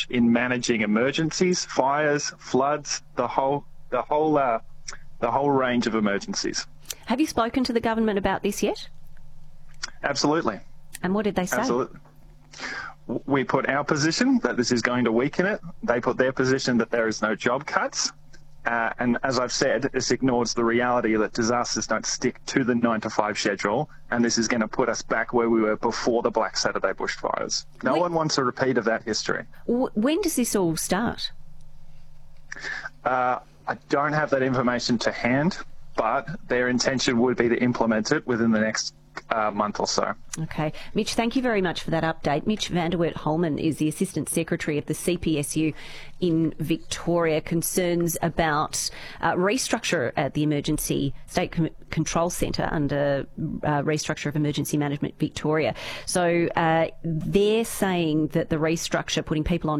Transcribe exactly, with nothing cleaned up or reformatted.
in managing emergencies, fires, floods, the whole, the whole, uh, the whole range of emergencies. Have you spoken to the government about this yet? Absolutely. And what did they say? Absolutely. We put our position that this is going to weaken it. They put their position that there is no job cuts. Uh, and as I've said, this ignores the reality that disasters don't stick to the nine to five schedule, and this is going to put us back where we were before the Black Saturday bushfires. No when, one wants a repeat of that history. When does this all start? Uh, I don't have that information to hand, but their intention would be to implement it within the next uh, month or so. Okay. Mitch, thank you very much for that update. Mitch van der Wert Holman is the Assistant Secretary of the C P S U in Victoria. Concerns about uh, restructure at the Emergency State Com- Control Centre under uh, Restructure of Emergency Management Victoria. So uh, they're saying that the restructure, putting people on